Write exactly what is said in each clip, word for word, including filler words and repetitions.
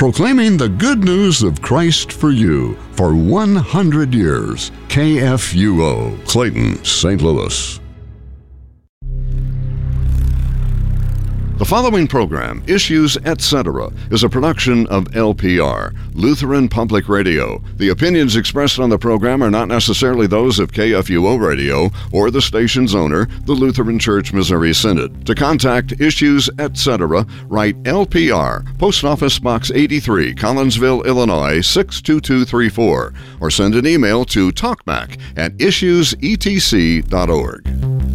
proclaiming the good news of Christ for you for one hundred years. K F U O, Clayton, Saint Louis. The following program, Issues, et cetera, is a production of L P R, Lutheran Public Radio. The opinions expressed on the program are not necessarily those of K F U O Radio or the station's owner, the Lutheran Church Missouri Synod. To contact Issues, et cetera, write L P R, Post Office Box eighty-three, Collinsville, Illinois, six two two three four, or send an email to talkback at issues e t c dot org.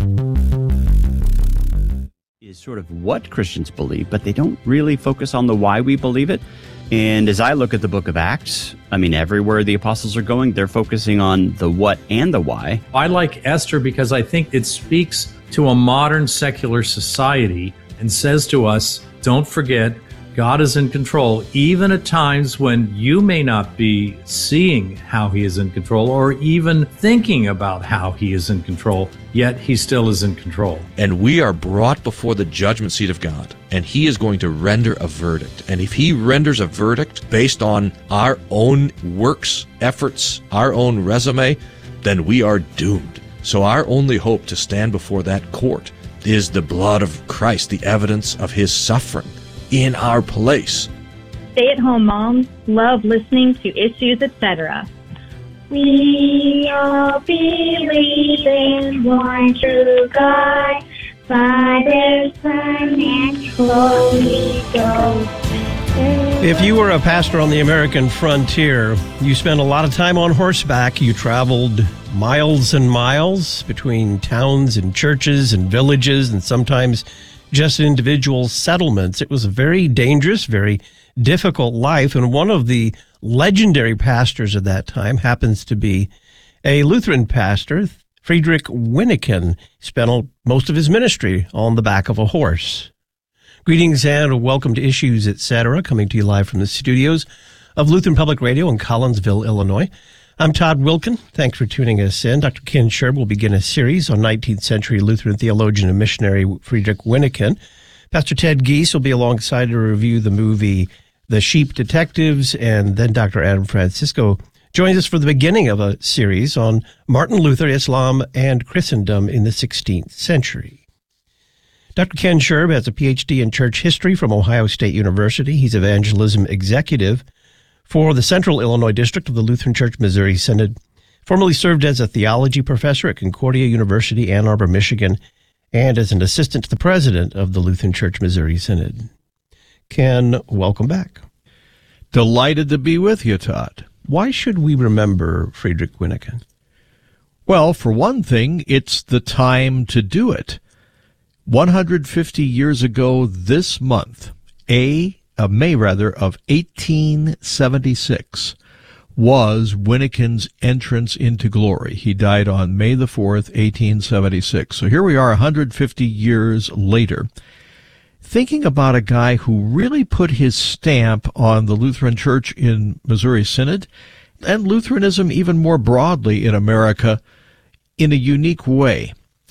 Is sort of what Christians believe, but they don't really focus on the why we believe it. And as I look at the book of Acts, I mean, everywhere the apostles are going, they're focusing on the what and the why. I like Esther because I think it speaks to a modern secular society and says to us, don't forget, God is in control, even at times when you may not be seeing how he is in control or even thinking about how he is in control, yet he still is in control. And we are brought before the judgment seat of God, and he is going to render a verdict. And if he renders a verdict based on our own works, efforts, our own resume, then we are doomed. So our only hope to stand before that court is the blood of Christ, the evidence of his suffering in our place. Stay-at-home moms love listening to Issues, et cetera. We all believe in one true God, Father, Son, and Holy Ghost. If you were a pastor on the American frontier, you spent a lot of time on horseback. You traveled miles and miles between towns and churches and villages and sometimes just individual settlements. It was a very dangerous, very difficult life. And one of the legendary pastors of that time happens to be a Lutheran pastor, Friedrich Wyneken. He spent most of his ministry on the back of a horse. Greetings and welcome to Issues, et cetera, coming to you live from the studios of Lutheran Public Radio in Collinsville, Illinois. I'm Todd Wilken. Thanks for tuning us in. Doctor Ken Sherb will begin a series on nineteenth century Lutheran theologian and missionary Friedrich Wyneken. Pastor Ted Giese will be alongside to review the movie The Sheep Detectives, and then Doctor Adam Francisco joins us for the beginning of a series on Martin Luther, Islam, and Christendom in the sixteenth century. Doctor Ken Sherb has a P H D in church history from Ohio State University. He's evangelism executive for the Central Illinois District of the Lutheran Church Missouri Synod, formerly served as a theology professor at Concordia University, Ann Arbor, Michigan, and as an assistant to the president of the Lutheran Church Missouri Synod. Ken, welcome back. Delighted to be with you, Todd. Why should we remember Friedrich Wyneken? Well, for one thing, it's the time to do it. one hundred fifty years ago this month, a Uh, May, rather, of eighteen seventy-six was Wyneken's entrance into glory. He died on May the fourth, eighteen seventy-six. So here we are one hundred fifty years later, thinking about a guy who really put his stamp on the Lutheran Church in Missouri Synod and Lutheranism even more broadly in America in a unique way.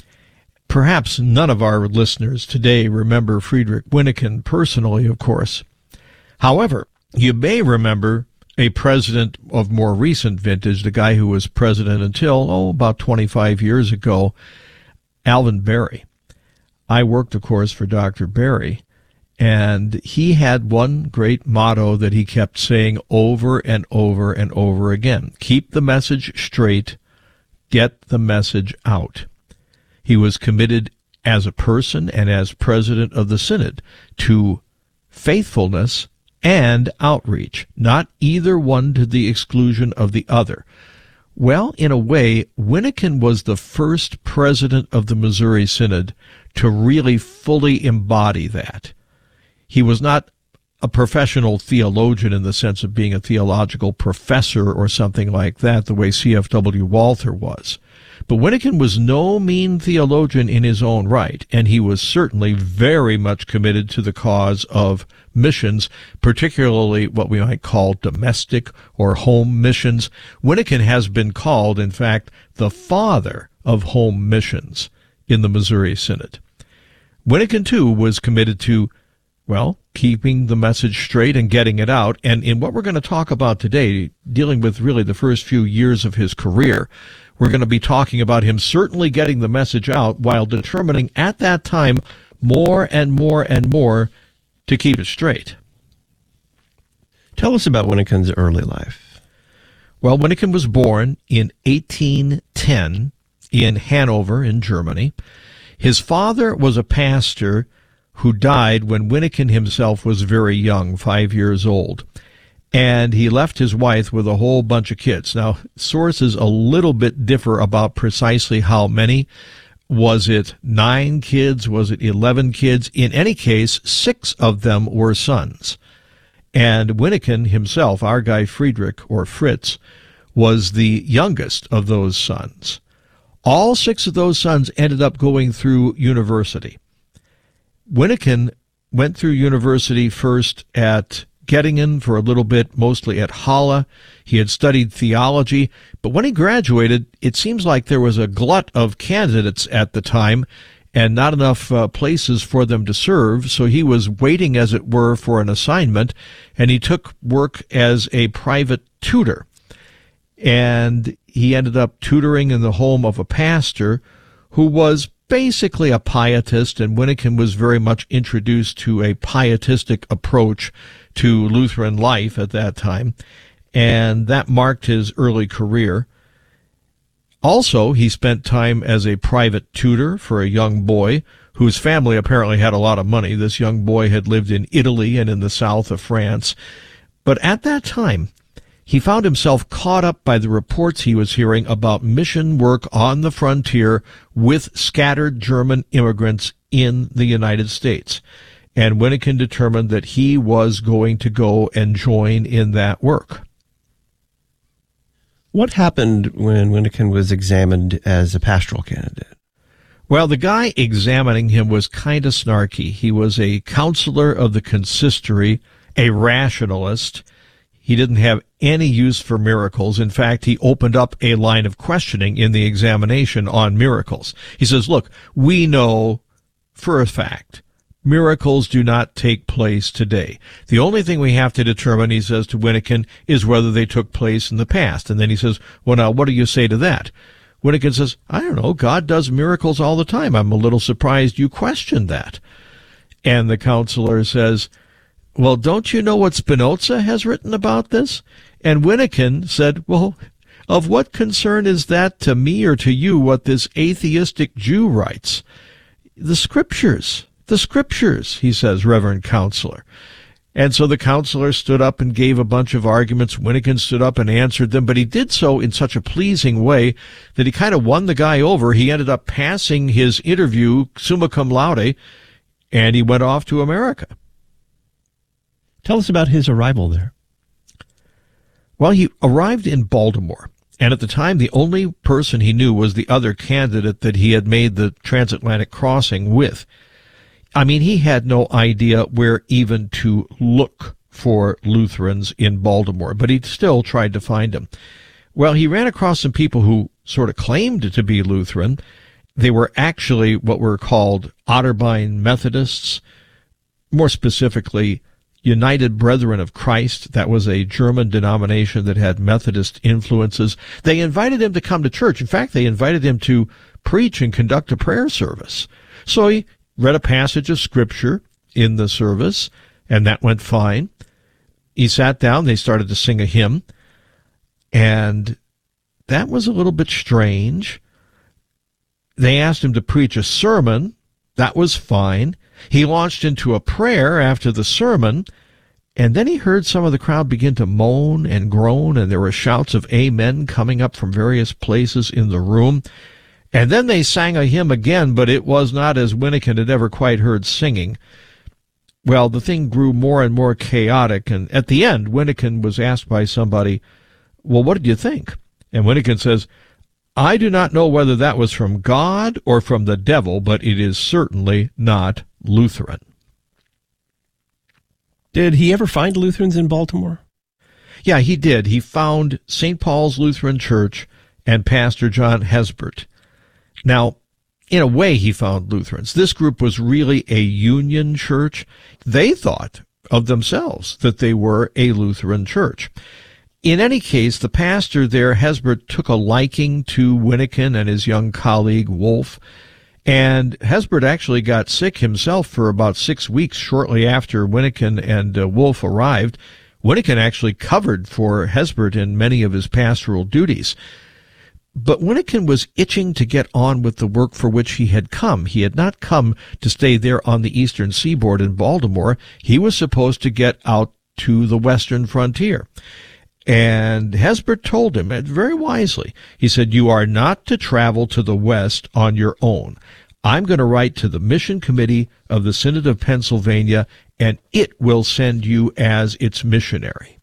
Perhaps none of our listeners today remember Friedrich Wyneken personally, of course. However, you may remember a president of more recent vintage, the guy who was president until, oh, about twenty-five years ago, Alvin Berry. I worked, of course, for Doctor Berry, and he had one great motto that he kept saying over and over and over again: keep the message straight, get the message out. He was committed as a person and as president of the Synod to faithfulness and outreach, not either one to the exclusion of the other. Well, in a way, Wyneken was the first president of the Missouri Synod to really fully embody that. He was not a professional theologian in the sense of being a theological professor or something like that, the way C F W Walther was. But Wyneken was no mean theologian in his own right, and he was certainly very much committed to the cause of missions, particularly what we might call domestic or home missions. Wyneken has been called, in fact, the father of home missions in the Missouri Synod. Wyneken, too, was committed to, well, keeping the message straight and getting it out. And in what we're going to talk about today, dealing with really the first few years of his career, we're going to be talking about him certainly getting the message out while determining at that time more and more and more to keep it straight. Tell us about Winnekin's early life. Well, Winnekin was born in eighteen ten in Hanover in Germany. His father was a pastor who died when Winnekin himself was very young, five years old. And he left his wife with a whole bunch of kids. Now, sources a little bit differ about precisely how many. Was it nine kids? Was it eleven kids? In any case, six of them were sons. And Winnekin himself, our guy Friedrich, or Fritz, was the youngest of those sons. All six of those sons ended up going through university. Winnekin went through university first at Göttingen for a little bit, mostly at Halle. He had studied theology, but when he graduated, it seems like there was a glut of candidates at the time and not enough uh, places for them to serve, so he was waiting, as it were, for an assignment, and he took work as a private tutor. And he ended up tutoring in the home of a pastor who was basically a pietist, and Winnekin was very much introduced to a pietistic approach to Lutheran life at that time, and that marked his early career. Also, he spent time as a private tutor for a young boy whose family apparently had a lot of money. This young boy had lived in Italy and in the south of France. But at that time, he found himself caught up by the reports he was hearing about mission work on the frontier with scattered German immigrants in the United States. And Winnekin determined that he was going to go and join in that work. What happened when Winnekin was examined as a pastoral candidate? Well, the guy examining him was kind of snarky. He was a counselor of the consistory, a rationalist. He didn't have any use for miracles. In fact, he opened up a line of questioning in the examination on miracles. He says, look, we know for a fact miracles do not take place today. The only thing we have to determine, he says to Winnekin, is whether they took place in the past. And then he says, well, now, what do you say to that? Winnekin says, I don't know, God does miracles all the time. I'm a little surprised you questioned that. And the counselor says, well, don't you know what Spinoza has written about this? And Winnekin said, well, of what concern is that to me or to you what this atheistic Jew writes? The scriptures, the scriptures, he says, Reverend Counselor. And so the counselor stood up and gave a bunch of arguments. Winnekin stood up and answered them, but he did so in such a pleasing way that he kind of won the guy over. He ended up passing his interview summa cum laude, and he went off to America. Tell us about his arrival there. Well, he arrived in Baltimore, and at the time the only person he knew was the other candidate that he had made the transatlantic crossing with. I mean, he had no idea where even to look for Lutherans in Baltimore, but he still tried to find them. Well, he ran across some people who sort of claimed to be Lutheran. They were actually what were called Otterbein Methodists, more specifically United Brethren of Christ. That was a German denomination that had Methodist influences. They invited him to come to church. In fact, they invited him to preach and conduct a prayer service. So he read a passage of Scripture in the service, and that went fine. He sat down. They started to sing a hymn, and that was a little bit strange. They asked him to preach a sermon. That was fine. He launched into a prayer after the sermon, and then he heard some of the crowd begin to moan and groan, and there were shouts of amen coming up from various places in the room. And then they sang a hymn again, but it was not as Winnekin had ever quite heard singing. Well, the thing grew more and more chaotic, and at the end, Winnekin was asked by somebody, well, what did you think? And Winnekin says, I do not know whether that was from God or from the devil, but it is certainly not Lutheran. Did he ever find Lutherans in Baltimore? Yeah, he did. He found Saint Paul's Lutheran Church and Pastor John Hesbert. Now, in a way, he found Lutherans. This group was really a union church. They thought of themselves that they were a Lutheran church. In any case, the pastor there, Hesbert, took a liking to Wyneken and his young colleague, Wolf, and Hesbert actually got sick himself for about six weeks shortly after Wyneken and uh, Wolf arrived. Wyneken actually covered for Hesbert in many of his pastoral duties. But Wyneken was itching to get on with the work for which he had come. He had not come to stay there on the eastern seaboard in Baltimore. He was supposed to get out to the western frontier. And Hesbert told him, very wisely, he said, "You are not to travel to the west on your own. I'm going to write to the Mission Committee of the Synod of Pennsylvania, and it will send you as its missionary."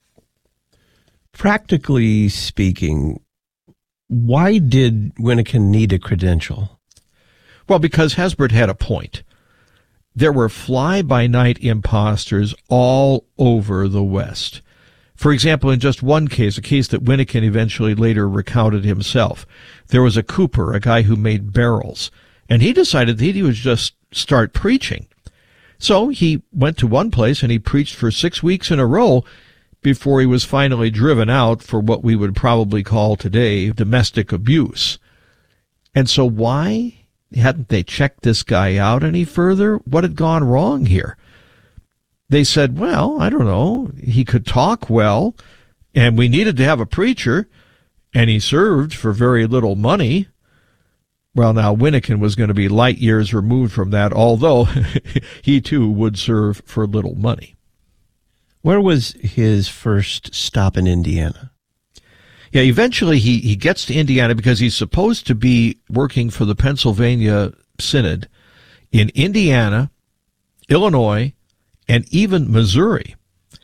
Practically speaking, why did Wyneken need a credential? Well, because Hesbert had a point. There were fly-by-night imposters all over the West. For example, in just one case, a case that Wyneken eventually later recounted himself, there was a cooper, a guy who made barrels, and he decided that he would just start preaching. So he went to one place and he preached for six weeks in a row before he was finally driven out for what we would probably call today domestic abuse. And so why hadn't they checked this guy out any further? What had gone wrong here? They said, well, I don't know, he could talk well, and we needed to have a preacher, and he served for very little money. Well, now, Wyneken was going to be light years removed from that, although he too would serve for little money. Where was his first stop in Indiana? Yeah, eventually he, he gets to Indiana because he's supposed to be working for the Pennsylvania Synod in Indiana, Illinois, and even Missouri.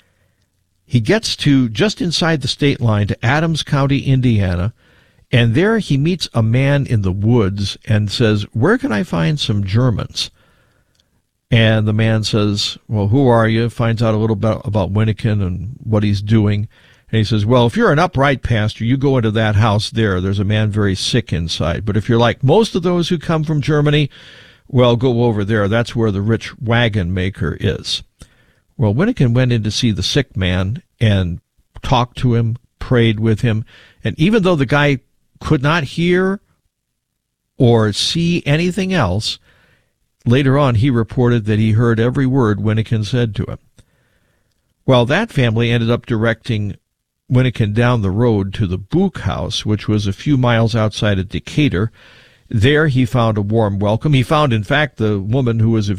He gets to just inside the state line to Adams County, Indiana, and there he meets a man in the woods and says, "Where can I find some Germans?" And the man says, "Well, who are you?" Finds out a little bit about Wyneken and what he's doing. And he says, "Well, if you're an upright pastor, you go into that house there. There's a man very sick inside. But if you're like most of those who come from Germany, well, go over there. That's where the rich wagon maker is." Well, Wyneken went in to see the sick man and talked to him, prayed with him. And even though the guy could not hear or see anything else, later on he reported that he heard every word Wyneken said to him. Well, that family ended up directing Wyneken down the road to the Buch House, which was a few miles outside of Decatur. There he found a warm welcome. He found, in fact, the woman who was